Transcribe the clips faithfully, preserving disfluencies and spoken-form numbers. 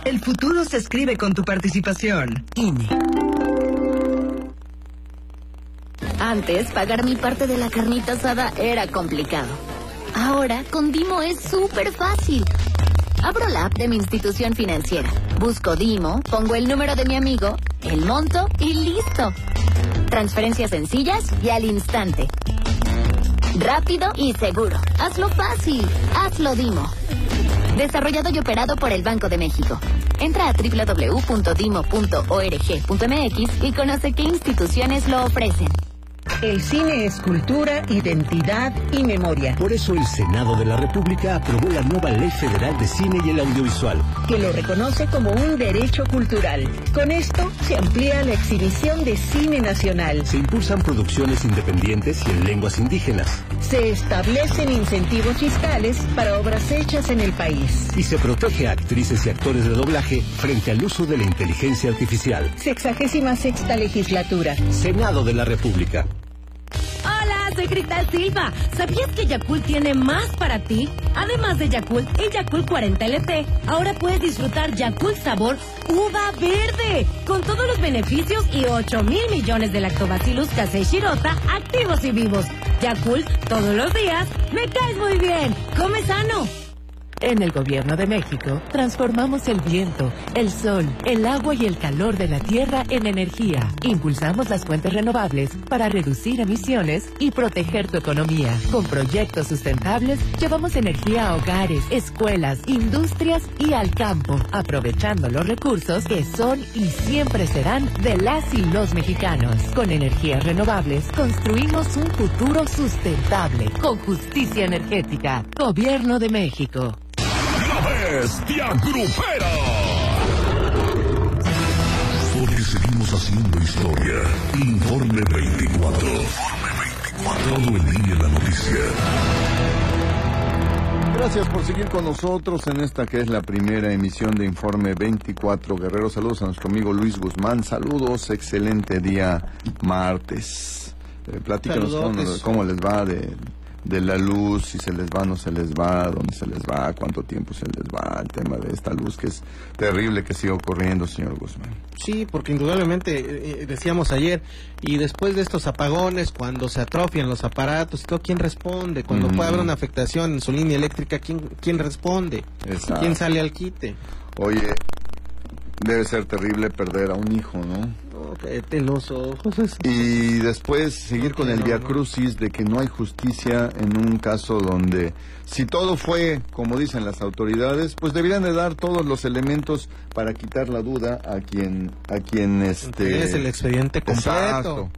El futuro se escribe con tu participación. I N E. Antes, pagar mi parte de la carnita asada era complicado. Ahora, con Dimo es súper fácil. Abro la app de mi institución financiera, busco Dimo, pongo el número de mi amigo, el monto y listo. Transferencias sencillas y al instante. Rápido y seguro. Hazlo fácil. Hazlo Dimo. Desarrollado y operado por el Banco de México. Entra a doble u doble u doble u punto dimo punto org punto m x y conoce qué instituciones lo ofrecen. El cine es cultura, identidad y memoria. Por eso el Senado de la República aprobó la nueva Ley Federal de Cine y el Audiovisual, que lo reconoce como un derecho cultural. Con esto se amplía la exhibición de cine nacional. Se impulsan producciones independientes y en lenguas indígenas. Se establecen incentivos fiscales para obras hechas en el país. Y se protege a actrices y actores de doblaje frente al uso de la inteligencia artificial. Sexagésima sexta legislatura. Senado de la República. Hola, soy Cristal Silva. ¿Sabías que Yakult tiene más para ti? Además de Yakult y Yakult cuarenta L T, ahora puedes disfrutar Yakult sabor uva verde, con todos los beneficios y ocho mil millones de lactobacillus casei shirota activos y vivos. Yakult, todos los días, me caes muy bien. Come sano. En el Gobierno de México, transformamos el viento, el sol, el agua y el calor de la tierra en energía. Impulsamos las fuentes renovables para reducir emisiones y proteger tu economía. Con proyectos sustentables, llevamos energía a hogares, escuelas, industrias y al campo, aprovechando los recursos que son y siempre serán de las y los mexicanos. Con energías renovables, construimos un futuro sustentable, con justicia energética. Gobierno de México. Bestia Grupera. Porque seguimos haciendo historia. Informe veinticuatro. Informe veinticuatro. Todo el día en la noticia. Gracias por seguir con nosotros en esta que es la primera emisión de Informe veinticuatro. Guerrero, saludos a nuestro amigo Luis Guzmán. Saludos, excelente día martes. Eh, platícanos cómo, cómo les va de... de la luz, si se les va o no se les va, dónde se les va, cuánto tiempo se les va, el tema de esta luz que es terrible que siga ocurriendo, señor Guzmán. Sí, porque indudablemente, eh, decíamos ayer, y después de estos apagones, cuando se atrofian los aparatos, todo, ¿quién responde? Cuando mm. puede haber una afectación en su línea eléctrica, ¿quién, quién responde? Exacto. ¿Quién sale al quite? Oye, debe ser terrible perder a un hijo, ¿no? No, cállate los ojos. Y después seguir no, con el no, viacrucis no. de que no hay justicia en un caso donde, si todo fue como dicen las autoridades, pues deberían de dar todos los elementos para quitar la duda a quien, a quien este... es el expediente completo. Exacto.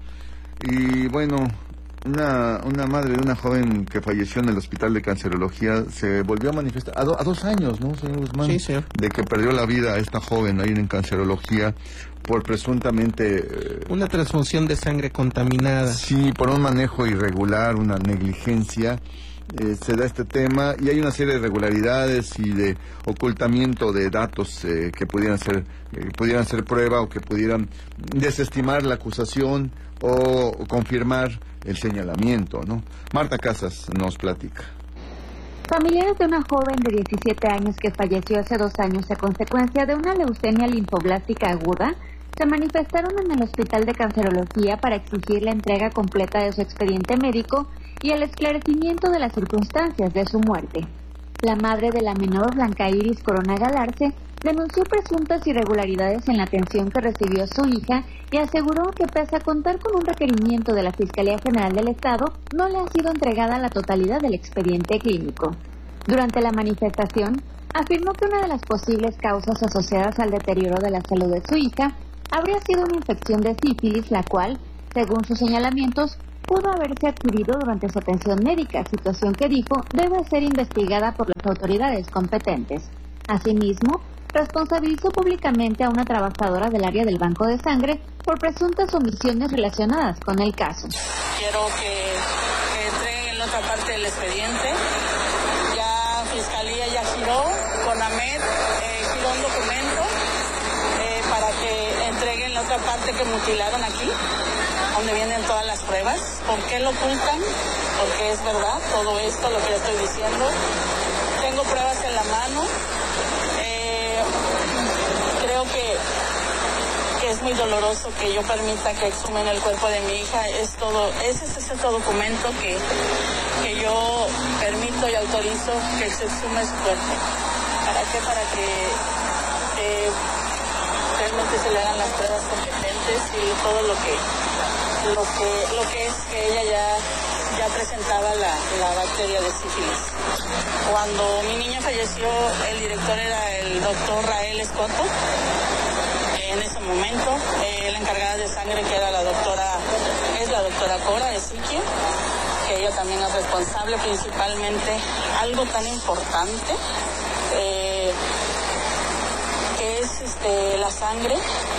Y bueno, una, una madre de una joven que falleció en el hospital de cancerología se volvió a manifestar, a, do, a dos años, ¿no, señor Guzmán? Sí, señor. De que perdió la vida esta joven ahí en cancerología por presuntamente... Eh, una transfusión de sangre contaminada. Sí, por un manejo irregular, una negligencia. Eh, se da este tema y hay una serie de irregularidades y de ocultamiento de datos eh, que pudieran ser eh, pudieran ser prueba o que pudieran desestimar la acusación o, o confirmar el señalamiento, ¿no? Marta Casas nos platica. Familiares de una joven de diecisiete años que falleció hace dos años a consecuencia de una leucemia linfoblástica aguda se manifestaron en el Hospital de Cancerología para exigir la entrega completa de su expediente médico y el esclarecimiento de las circunstancias de su muerte. La madre de la menor, Blanca Iris Corona Galarce, denunció presuntas irregularidades en la atención que recibió su hija y aseguró que pese a contar con un requerimiento de la Fiscalía General del Estado, no le ha sido entregada la totalidad del expediente clínico. Durante la manifestación, afirmó que una de las posibles causas asociadas al deterioro de la salud de su hija habría sido una infección de sífilis, la cual, según sus señalamientos, pudo haberse adquirido durante su atención médica, situación que dijo debe ser investigada por las autoridades competentes. Asimismo, responsabilizó públicamente a una trabajadora del área del banco de sangre por presuntas omisiones relacionadas con el caso. Quiero que, que entreguen la otra parte del expediente. Ya Fiscalía ya giró, CONAMED eh, giró un documento eh, para que entreguen la otra parte que mutilaron aquí, donde vienen todas las pruebas. ¿Por qué lo ocultan? Porque es verdad todo esto, lo que le estoy diciendo. Tengo pruebas en la mano. Eh, muy doloroso que yo permita que exhumen el cuerpo de mi hija. Es todo, ese es ese documento que, que yo permito y autorizo que se exhume su cuerpo. ¿Para qué? Para que eh, realmente se le hagan las pruebas competentes y todo lo que lo que lo que es que ella ya ya presentaba la, la bacteria de sífilis. Cuando mi niña falleció, el director era el doctor Rael Escoto. En ese momento, eh, la encargada de sangre, que era la doctora, es la doctora Cora de Siquio, que ella también es responsable principalmente, algo tan importante, eh, que es este, la sangre,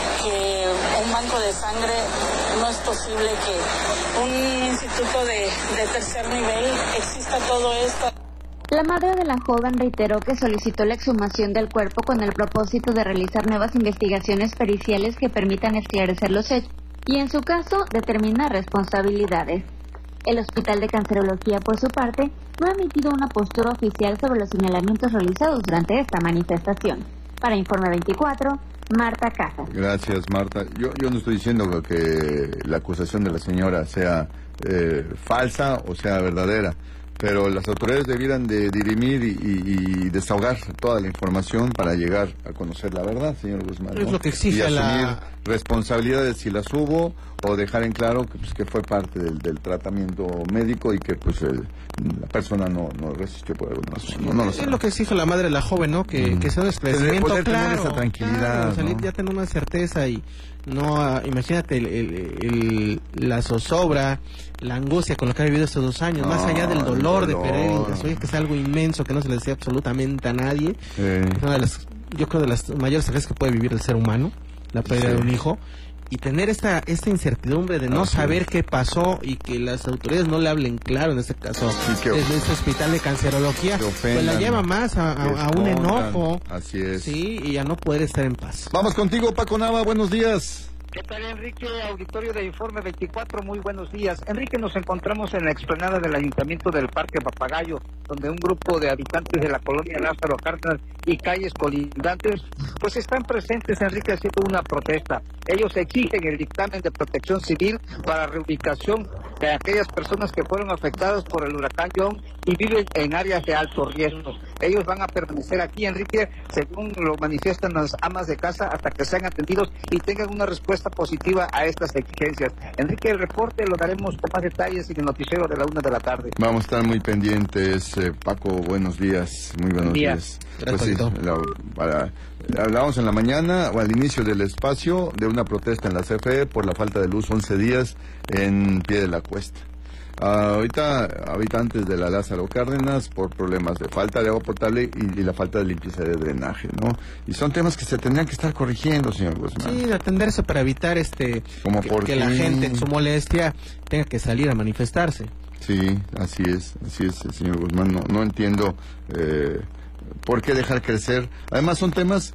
que un banco de sangre no es posible que un instituto de, de tercer nivel exista todo esto. La madre de la joven reiteró que solicitó la exhumación del cuerpo con el propósito de realizar nuevas investigaciones periciales que permitan esclarecer los hechos y, en su caso, determinar responsabilidades. El Hospital de Cancerología, por su parte, no ha emitido una postura oficial sobre los señalamientos realizados durante esta manifestación. Para Informe veinticuatro, Marta Casas. Gracias, Marta. Yo, yo no estoy diciendo que la acusación de la señora sea eh, falsa o sea verdadera, pero las autoridades debieran de dirimir y, y, y desahogar toda la información para llegar a conocer la verdad, señor Guzmán, ¿no? Es lo que exige y asumir la... responsabilidades si las hubo, o dejar en claro que, pues, que fue parte del, del tratamiento médico y que pues el, la persona no, no resistió por alguna razón. No, no lo sé. Es lo que exige la madre de la joven, ¿no? Que, mm. que sea un esclarecimiento poder claro. Tener esa tranquilidad, claro, salir, ¿no? Ya tener una certeza y no, uh, imagínate el, el, el, la zozobra, la angustia con lo que ha vivido estos dos años, no, más allá del dolor, dolor. de perder, oye, que es algo inmenso que no se le desea absolutamente a nadie. Sí. Es una de las, yo creo, de las mayores tragedias que puede vivir el ser humano, la pérdida sí. de un hijo. Y tener esta esta incertidumbre de no ah, saber sí. qué pasó y que las autoridades no le hablen claro, en este caso, sí, desde este hospital de cancerología, ofendan, pues la lleva más a, a, a un enojo. Así es. Sí, y a no poder estar en paz. Vamos contigo, Paco Nava, buenos días. ¿Qué tal, Enrique? Auditorio de Informe veinticuatro, muy buenos días. Enrique, nos encontramos en la explanada del Ayuntamiento del Parque Papagayo, donde un grupo de habitantes de la colonia Lázaro Cárdenas y calles colindantes, pues están presentes, Enrique, haciendo una protesta. Ellos exigen el dictamen de protección civil para reubicación de aquellas personas que fueron afectadas por el huracán John y viven en áreas de alto riesgo. Ellos van a permanecer aquí, Enrique, según lo manifiestan las amas de casa, hasta que sean atendidos y tengan una respuesta positiva a estas exigencias. Enrique, el reporte lo daremos con más detalles en el noticiero de la una de la tarde. Vamos a estar muy pendientes, eh, Paco, buenos días, muy buenos Buen día. días. Pues sí, la, para, hablábamos en la mañana o al inicio del espacio de una protesta en la C F E por la falta de luz once días en Pie de la Cuesta. Uh, ahorita habitantes de la Lázaro Cárdenas por problemas de falta de agua potable y, y la falta de limpieza de drenaje, ¿no? Y son temas que se tendrían que estar corrigiendo, señor Guzmán. Sí, de atenderse para evitar este Como que, por que la gente en su molestia tenga que salir a manifestarse. Sí, así es, así es, señor Guzmán. No, no entiendo eh, por qué dejar crecer. Además son temas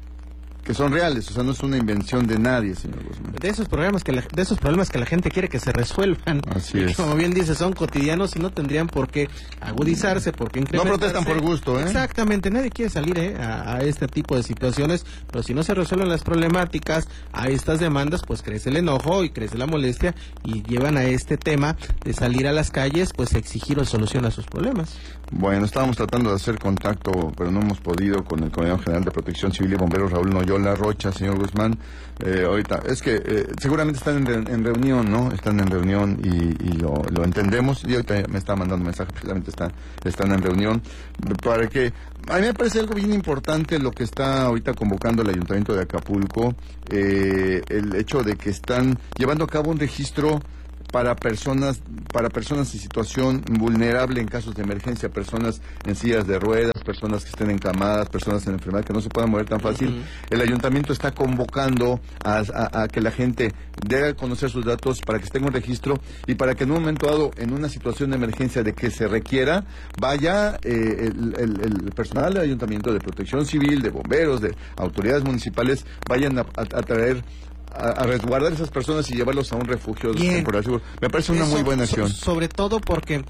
que son reales, o sea, no es una invención de nadie, señor Guzmán. De esos problemas que la, de esos problemas que la gente quiere que se resuelvan. Así es. Como bien dice, son cotidianos y no tendrían por qué agudizarse, por qué incrementarse. No protestan por gusto, ¿eh? Exactamente, nadie quiere salir ¿eh? a, a este tipo de situaciones, pero si no se resuelven las problemáticas a estas demandas, pues crece el enojo y crece la molestia y llevan a este tema de salir a las calles, pues exigir solución a sus problemas. Bueno, estábamos tratando de hacer contacto, pero no hemos podido con el Coordinador General de Protección Civil y Bomberos, Raúl Noyola Rocha, señor Guzmán. Eh, ahorita, es que eh, seguramente están en, re, en reunión, ¿no? Están en reunión y, y lo, lo entendemos. Y ahorita me está mandando mensaje, precisamente está, están en reunión. Para que, a mí me parece algo bien importante lo que está ahorita convocando el Ayuntamiento de Acapulco, eh, el hecho de que están llevando a cabo un registro para personas para personas en situación vulnerable en casos de emergencia, personas en sillas de ruedas, personas que estén encamadas, personas en enfermedad que no se puedan mover tan fácil. Uh-huh. El ayuntamiento está convocando a, a, a que la gente dé a conocer sus datos para que tenga un registro y para que en un momento dado, en una situación de emergencia de que se requiera, vaya eh, el, el, el personal del ayuntamiento, de protección civil, de bomberos, de autoridades municipales, vayan a, a, a traer A, a resguardar a esas personas y llevarlos a un refugio temporal seguro. Me parece una Eso, muy buena acción. So, sobre todo porque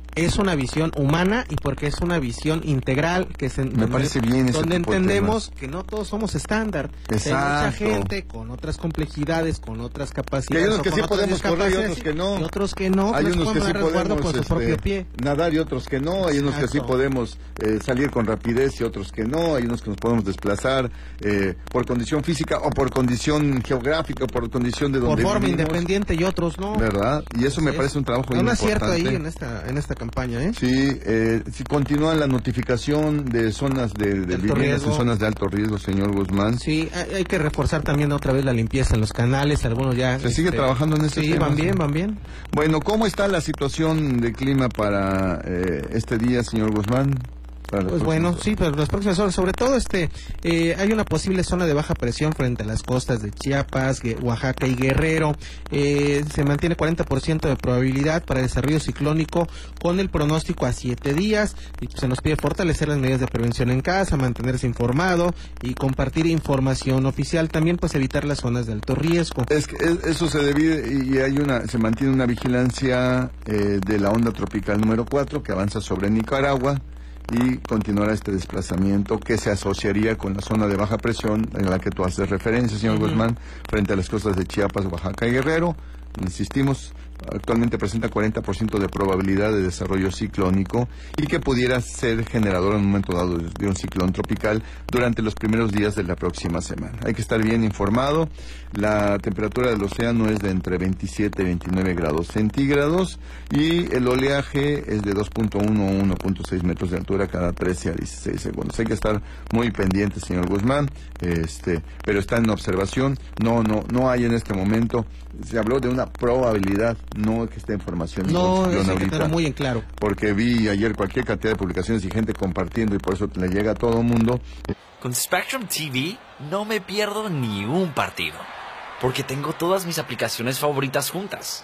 es una visión humana y porque es una visión integral que se, me donde, parece bien ese donde tipo de entendemos temas. que no todos somos estándar. Exacto. Hay mucha gente con otras complejidades, con otras capacidades. Que hay unos que sí podemos correr y otros que no. Y otros que no. Hay pues unos que sí podemos por su este, propio pie. nadar y otros que no. Hay unos que sí podemos eh, salir con rapidez y otros que no. Hay unos que nos podemos desplazar eh, por condición física o por condición geográfica, por condición de donde por forma vivimos. independiente y otros no. ¿Verdad? Y eso me parece un trabajo muy importante. No es cierto ahí en esta, en esta campaña, ¿eh? Sí, eh, si continúa la notificación de zonas de, de viviendas en zonas de alto riesgo, señor Guzmán. Sí, hay, hay que reforzar también otra vez la limpieza en los canales, algunos ya... ¿Se sigue este, trabajando en este Sí, tema? van bien, van bien. Bueno, ¿cómo está la situación de clima para eh, este día, señor Guzmán? Pues bueno, sí, pero las próximas horas, sobre todo este, eh, hay una posible zona de baja presión frente a las costas de Chiapas, Oaxaca y Guerrero. Eh, se mantiene cuarenta por ciento de probabilidad para desarrollo ciclónico con el pronóstico a siete días. Y pues, se nos pide fortalecer las medidas de prevención en casa, mantenerse informado y compartir información oficial. También pues evitar las zonas de alto riesgo. Es que es, eso se debe y hay una, se mantiene una vigilancia eh, de la onda tropical número cuatro que avanza sobre Nicaragua. Y continuará este desplazamiento que se asociaría con la zona de baja presión en la que tú haces referencia, señor uh-huh. Guzmán, frente a las costas de Chiapas, Oaxaca y Guerrero. Insistimos, actualmente presenta cuarenta por ciento de probabilidad de desarrollo ciclónico y que pudiera ser generador en un momento dado de un ciclón tropical durante los primeros días de la próxima semana. Hay que estar bien informado. La temperatura del océano es de entre veintisiete y veintinueve grados centígrados y el oleaje es de dos punto uno a uno punto seis metros de altura cada trece a dieciséis segundos. Hay que estar muy pendiente, señor Guzmán, este, pero está en observación. No, no, no hay en este momento. Se habló de una probabilidad, no que esté en formación. No, eso hay que tener muy en claro. Porque vi ayer cualquier cantidad de publicaciones y gente compartiendo y por eso le llega a todo el mundo. Con Spectrum T V no me pierdo ni un partido, porque tengo todas mis aplicaciones favoritas juntas.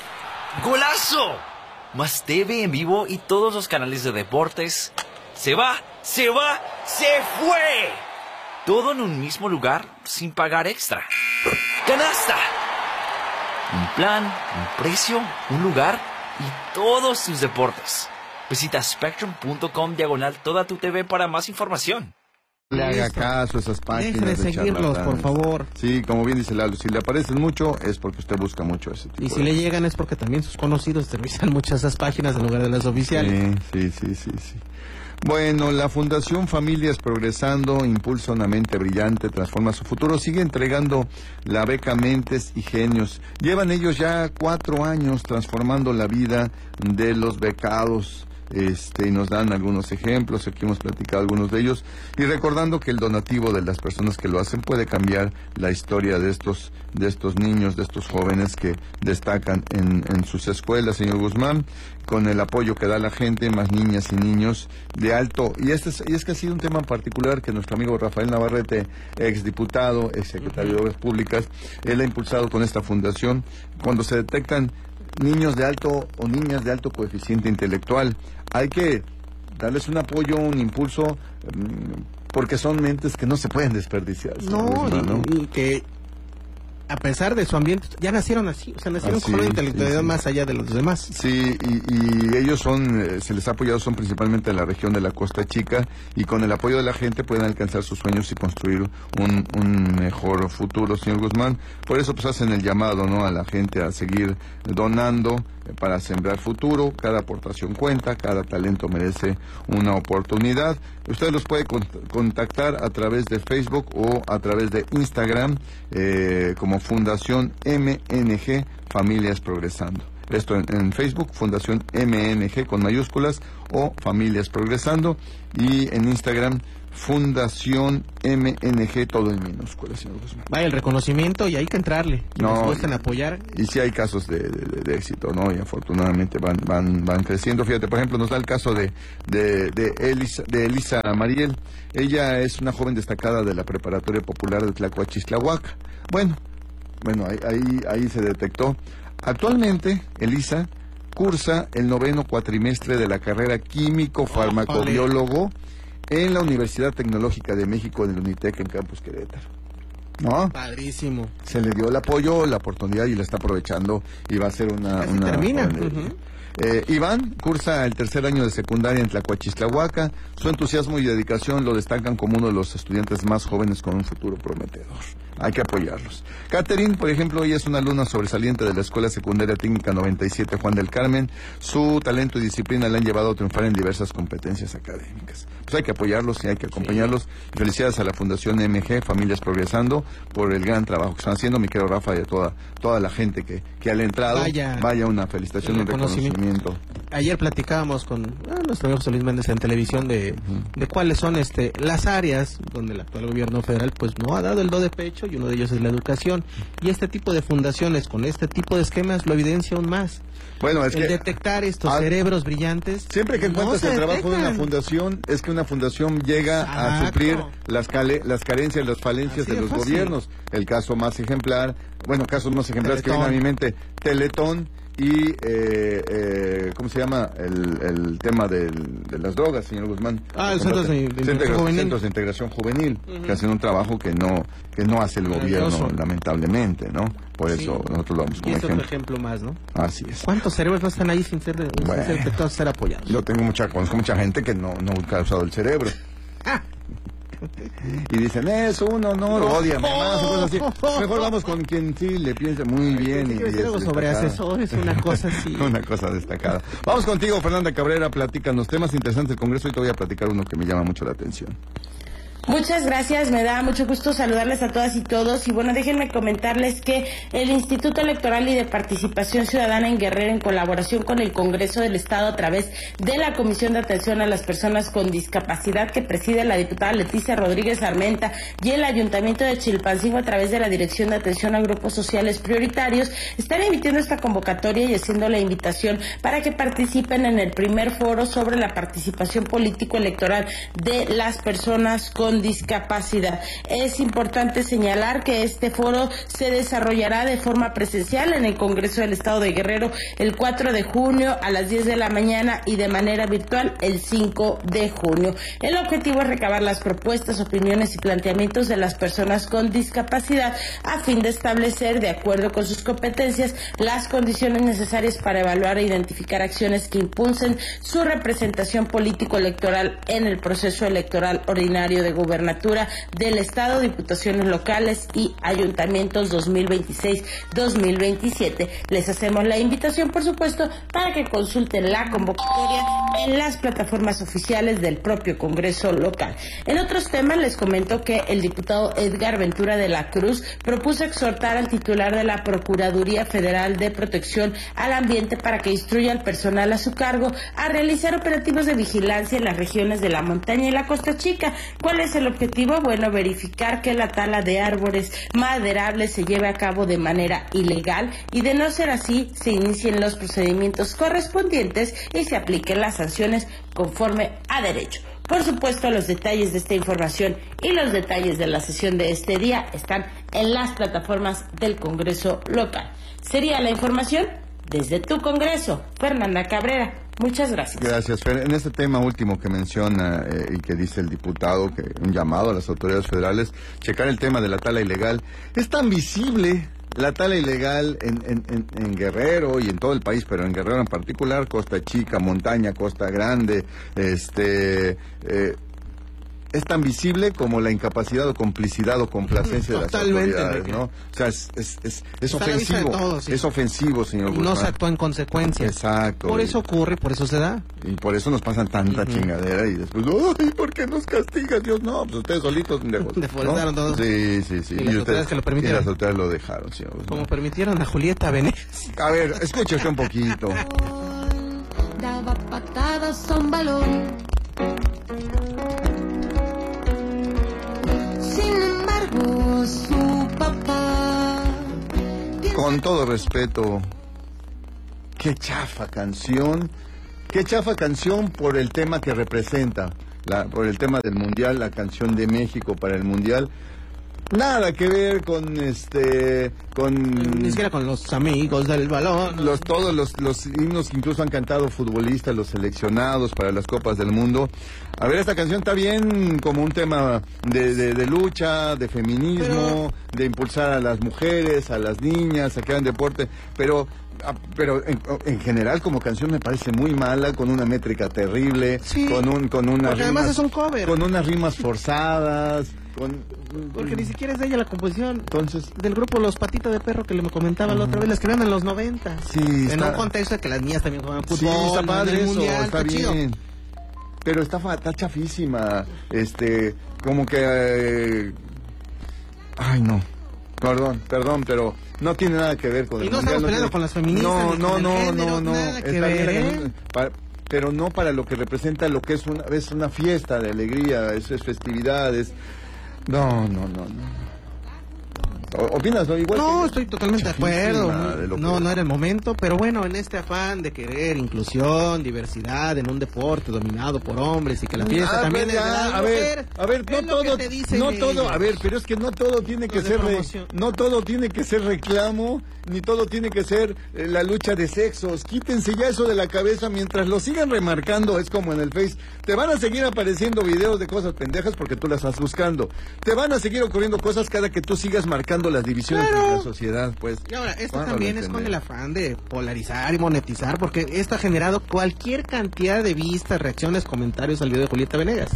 ¡Golazo! Más T V en vivo y todos los canales de deportes. ¡Se va! ¡Se va! ¡Se fue! Todo en un mismo lugar sin pagar extra. ¡Canasta! Un plan, un precio, un lugar y todos tus deportes. Visita spectrum.com diagonal toda tu T V para más información. Le haga caso a esas páginas. Deje de, de seguirlos, por favor. Sí, como bien dice Lalo, si le aparecen mucho es porque usted busca mucho ese tipo. Y si de... le llegan es porque también sus conocidos revisan muchas de esas páginas en lugar de las oficiales. Sí, sí, sí, sí, sí. Bueno, la Fundación Familias Progresando impulsa una mente brillante, transforma su futuro, sigue entregando la beca Mentes y Genios. Llevan ellos ya cuatro años transformando la vida de los becados. Este, y nos dan algunos ejemplos, aquí hemos platicado algunos de ellos, y recordando que el donativo de las personas que lo hacen puede cambiar la historia de estos, de estos niños, de estos jóvenes que destacan en, en sus escuelas, señor Guzmán, con el apoyo que da la gente, más niñas y niños de alto, y este es, y es que ha sido un tema en particular que nuestro amigo Rafael Navarrete, exdiputado, exsecretario de Obras Públicas, él ha impulsado con esta fundación, cuando se detectan niños de alto o niñas de alto coeficiente intelectual, hay que darles un apoyo, un impulso, porque son mentes que no se pueden desperdiciar. No, y, ¿no? y que a pesar de su ambiente, ya nacieron así, o sea, nacieron así, con una intelectualidad sí, sí. más allá de los demás. Sí, y, y ellos son, eh, se les ha apoyado, son principalmente en la región de la Costa Chica, y con el apoyo de la gente pueden alcanzar sus sueños y construir un, un mejor futuro, señor Guzmán. Por eso pues hacen el llamado, ¿no?, a la gente a seguir donando eh, para sembrar futuro. Cada aportación cuenta, cada talento merece una oportunidad. Usted los puede contactar a través de Facebook o a través de Instagram, eh, como Fundación M N G Familias Progresando. Esto en, en Facebook, Fundación M N G con mayúsculas o Familias Progresando, y en Instagram, Fundación M N G, todo en minúsculas, señor Guzmán. Vaya, el reconocimiento, y hay que entrarle, que no, nos cuesten apoyar. Y sí hay casos de, de, de éxito, ¿no? Y afortunadamente van van van creciendo. Fíjate, por ejemplo, nos da el caso de de, de, Elisa, de Elisa Mariel. Ella es una joven destacada de la Preparatoria Popular de Tlacuachislahuaca. Bueno, bueno, ahí, ahí, ahí se detectó. Actualmente, Elisa cursa el noveno cuatrimestre de la carrera químico farmacobiólogo en la Universidad Tecnológica de México, en el UNITEC, en Campus Querétaro. ¿no? Padrísimo. Se le dio el apoyo, la oportunidad y la está aprovechando y va a ser una... Así una termina. una- Uh-huh. Eh, Iván cursa el tercer año de secundaria en Tlacuachistlahuaca. Su entusiasmo y dedicación lo destacan como uno de los estudiantes más jóvenes con un futuro prometedor. Hay que apoyarlos. Catherine, por ejemplo, ella es una alumna sobresaliente de la Escuela Secundaria Técnica noventa y siete Juan del Carmen. Su talento y disciplina le han llevado a triunfar en diversas competencias académicas. Pues hay que apoyarlos y hay que acompañarlos. Sí. Felicidades a la Fundación M G, Familias Progresando, por el gran trabajo que están haciendo. Mi querido Rafa y a toda, toda la gente que, que ha entrado. Vaya, vaya una felicitación, un reconocimiento. Ayer platicábamos con ah, nuestro amigo José Luis Méndez en televisión de, uh-huh. de cuáles son este las áreas donde el actual gobierno federal pues no ha dado el do de pecho, y uno de ellos es la educación, y este tipo de fundaciones con este tipo de esquemas lo evidencia aún más. Bueno, es el que detectar estos a, cerebros brillantes. Siempre que encuentras no el trabajo de una fundación, es que una fundación llega Exacto. a suplir las cale, las carencias, las falencias Así de los fácil. gobiernos. El caso más ejemplar, bueno, casos más ejemplares Teletón. que vienen a mi mente, Teletón y, eh, eh, ¿cómo se llama? El, el tema del, de las drogas, señor Guzmán. Ah, el centros de, de, centros, de centros de integración juvenil, uh-huh. que hacen un trabajo que no que no hace el gobierno, lamentablemente, ¿no? Por sí. eso nosotros lo vamos como y eso ejemplo. Es otro ejemplo más, ¿no? Así es. ¿Cuántos cerebros no están ahí sin ser, sin bueno, ser detectados, ser apoyados? Yo tengo mucha, conozco mucha gente que no, nunca ha usado el cerebro. Ah. Y dicen, eso uno no lo odia más o cosas así. Mejor vamos con quien sí le piensa muy bien. Y, y algo sobre asesores, una cosa así. Una cosa destacada. Vamos contigo, Fernanda Cabrera, platícanos temas interesantes del Congreso y te voy a platicar uno que me llama mucho la atención. Muchas gracias, me da mucho gusto saludarles a todas y todos y bueno, déjenme comentarles que el Instituto Electoral y de Participación Ciudadana en Guerrero, en colaboración con el Congreso del Estado a través de la Comisión de Atención a las Personas con Discapacidad que preside la diputada Leticia Rodríguez Armenta y el Ayuntamiento de Chilpancingo a través de la Dirección de Atención a Grupos Sociales Prioritarios, están emitiendo esta convocatoria y haciendo la invitación para que participen en el primer foro sobre la participación político-electoral de las personas con discapacidad. Es importante señalar que este foro se desarrollará de forma presencial en el Congreso del Estado de Guerrero el cuatro de junio a las diez de la mañana y de manera virtual el cinco de junio. El objetivo es recabar las propuestas, opiniones y planteamientos de las personas con discapacidad a fin de establecer, de acuerdo con sus competencias, las condiciones necesarias para evaluar e identificar acciones que impulsen su representación político-electoral en el proceso electoral ordinario de gobierno. Gubernatura del Estado, diputaciones locales y ayuntamientos dos mil veintiséis dos mil veintisiete. Les hacemos la invitación, por supuesto, para que consulten la convocatoria en las plataformas oficiales del propio Congreso local. En otros temas, les comento que el diputado Edgar Ventura de la Cruz propuso exhortar al titular de la Procuraduría Federal de Protección al Ambiente para que instruya al personal a su cargo a realizar operativos de vigilancia en las regiones de la montaña y la Costa Chica. ¿Cuál es el objetivo? Bueno, verificar que la tala de árboles maderables se lleve a cabo de manera ilegal y de no ser así, se inicien los procedimientos correspondientes y se apliquen las sanciones conforme a derecho. Por supuesto, los detalles de esta información y los detalles de la sesión de este día están en las plataformas del Congreso local. Sería la información desde tu Congreso. Fernanda Cabrera, muchas gracias. Gracias, Fer. En este tema último que menciona eh, y que dice el diputado, que un llamado a las autoridades federales, checar el tema de la tala ilegal. Es tan visible la tala ilegal en, en, en, en Guerrero y en todo el país, pero en Guerrero en particular, Costa Chica, Montaña, Costa Grande, este... Eh, es tan visible como la incapacidad o complicidad o complacencia de las autoridades, ¿no? O sea, es, es, es, es ofensivo, todos, sí. es ofensivo, señor Guzmán. No se actúa en consecuencia. Exacto. Por eso ocurre, por eso se da. Y por eso nos pasan tanta uh-huh. chingadera y después, ¡ay, por qué nos castiga Dios! No, pues ustedes solitos, lejos. Deforestaron ¿no? todos. Sí, sí, sí. Y, y las autoridades que lo permitieron. Y las autoridades lo dejaron, señor Guzmán. Como permitieron a Julieta Venegas. A ver, escúchese un poquito. Daba patadas a un balón. Su papá. Con todo respeto, qué chafa canción, qué chafa canción por el tema que representa, la, por el tema del mundial, la canción de México para el mundial. Nada que ver con este con ni siquiera con los amigos del balón, los todos los los himnos que incluso han cantado futbolistas, los seleccionados para las Copas del Mundo. A ver, esta canción está bien como un tema de, de, de lucha, de feminismo, pero... de impulsar a las mujeres, a las niñas, a que hagan deporte, pero pero en, en general como canción me parece muy mala, con una métrica terrible, sí, con un con unas porque rimas, además es un cover, con unas rimas forzadas. Con, porque ni siquiera es de ella la composición. Entonces, del grupo Los Patitas de Perro que le comentaba uh-huh. la otra vez, la escribieron en los noventa. Sí, en está... un contexto de que las niñas también juegan fútbol. Sí, está padre en el eso, mundial, está, está bien. Chido. Pero está, está chafísima. Este, como que... Eh... Ay, no. Perdón, perdón, pero no tiene nada que ver con el y no mundial. estamos no peleando tiene... con las feministas. No, ni no, con no, el género, no, no. Nada que está ver, bien, ¿eh? para... pero no para lo que representa lo que es una, es una fiesta de alegría, es, es festividades. No, no, no, no. ¿Opinas, no? Igual no, que... estoy totalmente de acuerdo. De no, que... no era el momento, pero bueno, en este afán de querer inclusión, diversidad en un deporte dominado por hombres y que la fiesta ah, también ya, es de la a mujer, ver, a ver, no todo, no todo, a ver, pero es que no todo tiene que ser, re, no todo tiene que ser reclamo, ni todo tiene que ser eh, la lucha de sexos. Quítense ya eso de la cabeza mientras lo sigan remarcando. Es como en el Face, te van a seguir apareciendo videos de cosas pendejas porque tú las estás buscando. Te van a seguir ocurriendo cosas cada que tú sigas marcando las divisiones claro. de la sociedad, pues. Y ahora, esto también es con el afán de polarizar y monetizar, porque esto ha generado cualquier cantidad de vistas, reacciones, comentarios al video de Julieta Venegas.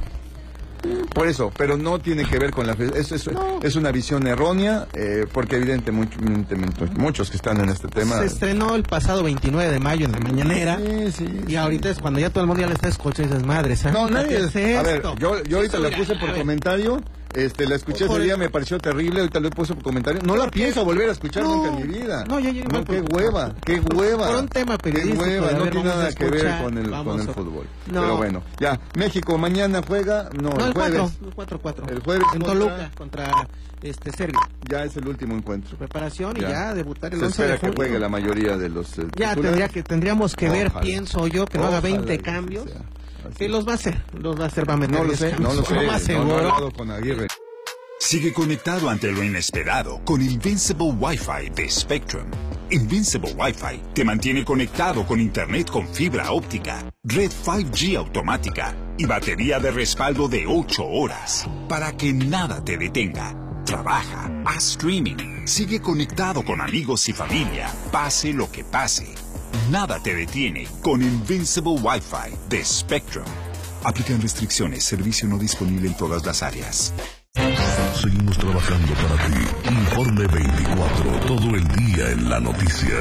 Por eso, pero no tiene que ver con la... Es, es, no. es una visión errónea, eh, porque evidentemente mucho, muchos que están en este tema... Se estrenó el pasado veintinueve de mayo en la mañanera, sí, sí, y sí. ahorita es cuando ya todo el mundo ya le está escuchando y dices, madre, no, nadie es esto? A ver, yo, yo ahorita sí, la puse por comentario... Este, la escuché ese día, me pareció terrible, ahorita lo he puesto por comentario. No la pienso volver a escuchar no, nunca en mi vida. No, ya, ya, no, qué hueva, qué hueva. Por un tema periodístico. Qué hueva, no ver, tiene nada que ver con el, con el fútbol. No. Pero bueno, ya, México mañana juega, no, no el jueves. El cuatro cuatro. El jueves en contra, Toluca, contra este Serbia. Ya es el último encuentro. Preparación y ya, ya debutar el Se once de espera que juegue la mayoría de los eh, Ya tendría que, tendríamos que Ojalá. ver, pienso yo, que no haga veinte cambios. Que los va a hacer, los va a hacer, va a meter. No lo sé, no lo sé, no lo he hablado con Aguirre. Sigue conectado ante lo inesperado con Invincible Wi-Fi de Spectrum. Invincible Wi-Fi te mantiene conectado con internet con fibra óptica, red cinco G automática y batería de respaldo de ocho horas para que nada te detenga. Trabaja, haz streaming, sigue conectado con amigos y familia, pase lo que pase. Nada te detiene con Invincible Wi-Fi de Spectrum. Aplican restricciones, servicio no disponible en todas las áreas. Seguimos trabajando para ti. Informe veinticuatro, todo el día en la noticia.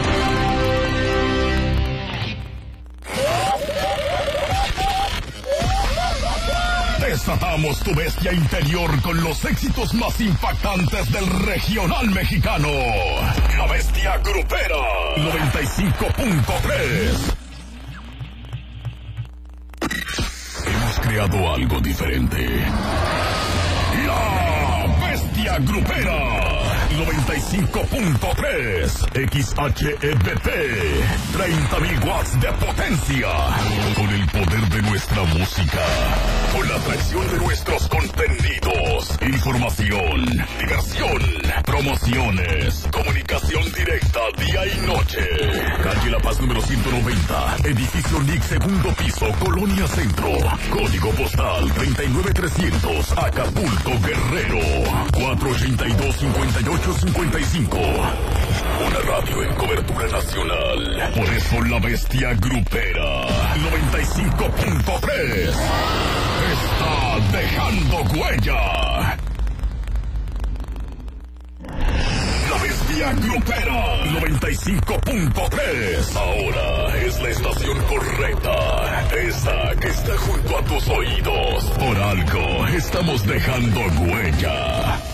Desatamos tu bestia interior con los éxitos más impactantes del regional mexicano. La Bestia Grupera noventa y cinco punto tres. Hemos creado algo diferente. La Bestia Grupera noventa y cinco punto tres X H E B P, treinta mil watts de potencia, con el poder de nuestra música, con la atracción de nuestros contenidos, información, diversión, promociones, comunicación directa día y noche. Calle La Paz número ciento noventa, edificio N I C, segundo piso, Colonia Centro, código postal treinta y nueve trescientos, Acapulco, Guerrero, cuatro ochenta y dos, cincuenta y ocho cincuenta y cinco. Una radio en cobertura nacional. Por eso la Bestia Grupera noventa y cinco punto tres está dejando huella. La Bestia Grupera noventa y cinco punto tres. Ahora es la estación correcta. Esa que está junto a tus oídos. Por algo estamos dejando huella.